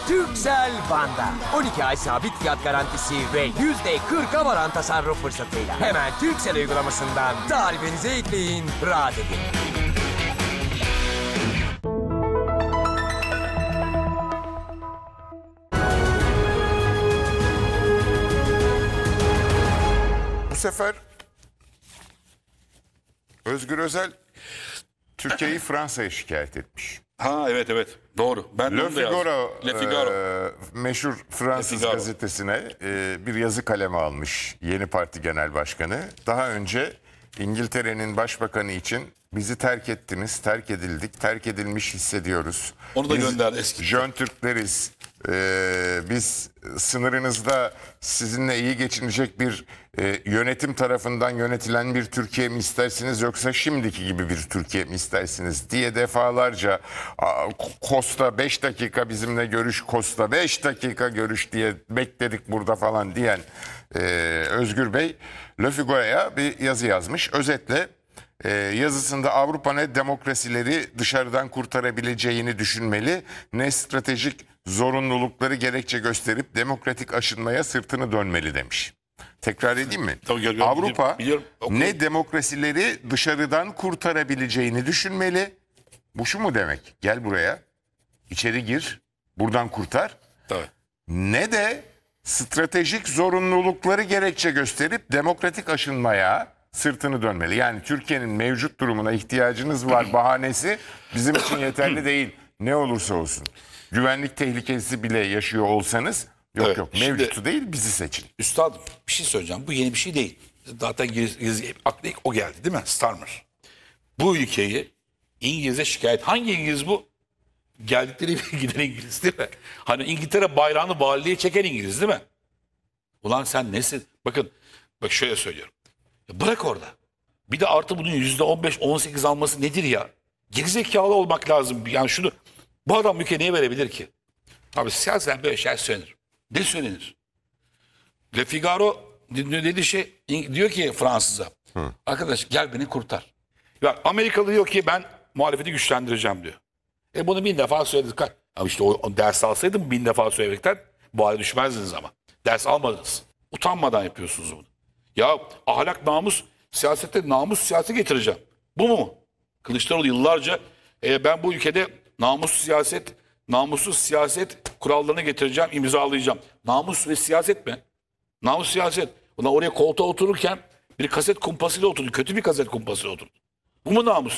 Turkcell Van'da 12 ay sabit fiyat garantisi ve %40'a varan tasarruf fırsatıyla. Hemen Turkcell uygulamasından tarifinize ekleyin, rahat edin. Bu sefer Özgür Özel Türkiye'yi Fransa'ya şikayet etmiş. Ha evet doğru. Ben Le onu da yazdım. Figaro, Le Figaro. meşhur Fransız Le Figaro. gazetesine bir yazı kaleme almış yeni parti genel başkanı. Daha önce İngiltere'nin başbakanı için bizi terk ettiniz, terk edildik, terk edilmiş hissediyoruz. Onu da Biz gönder eski. Jön Türkleriz. Biz sınırınızda sizinle iyi geçinecek bir yönetim tarafından yönetilen bir Türkiye mi istersiniz yoksa şimdiki gibi bir Türkiye mi istersiniz diye defalarca Costa 5 dakika bizimle görüş, Costa 5 dakika görüş diye bekledik burada falan diyen Özgür Bey Le Figaro'ya bir yazı yazmış. Özetle yazısında Avrupa ne demokrasileri dışarıdan kurtarabileceğini düşünmeli, ne stratejik zorunlulukları gerekçe gösterip demokratik aşınmaya sırtını dönmeli demiş. Tekrar edeyim mi? Tabii, Avrupa biliyorum. ne demokrasileri dışarıdan kurtarabileceğini düşünmeli. Bu şu mu demek? Gel buraya, içeri gir, buradan kurtar. Tabii. Ne de stratejik zorunlulukları gerekçe gösterip demokratik aşınmaya sırtını dönmeli. Yani Türkiye'nin mevcut durumuna ihtiyacınız var bahanesi bizim için yeterli değil. Ne olursa olsun. Güvenlik tehlikesi bile yaşıyor olsanız Evet, yok şimdi- mevcutu değil bizi seçin. Üstadım bir şey söyleyeceğim. Bu yeni bir şey değil. Zaten aklı ilk o geldi değil mi? Starmer. Bu ülkeyi İngiliz'e şikayet. Hangi İngiliz bu? Geldikleri giden İngiliz değil mi? Hani İngiltere bayrağını valiliğe çeken İngiliz değil mi? Ulan sen nesin? Bak şöyle söylüyorum. Ya bırak orada. Bir de artı bunun %15-18 alması nedir ya? Gerizekalı olmak lazım. Yani şunu, bu adam ülke neye verebilir ki? Abi siyasen böyle şey söylenir. Ne söylenir? Le Figaro dediği şey diyor ki Fransız'a. Arkadaş gel beni kurtar. Ya Amerikalı diyor ki ben muhalefeti güçlendireceğim diyor. Bunu 1000 defa söyledik. Ama işte o ders alsaydım 1000 defa söylemekten bu hale düşmezdiniz ama. Ders almadınız. Utanmadan yapıyorsunuz bunu. Ya ahlak, namus, siyasette namus siyaseti getireceğim. Bu mu? Kılıçdaroğlu yıllarca ben bu ülkede namussuz siyaset kurallarını getireceğim, imzalayacağım. Namus ve siyaset mi? Namus siyaset. Ulan oraya koltuğa otururken bir kaset kumpasıyla oturdu. Kötü bir kaset kumpasıyla oturdu. Bu mu namus?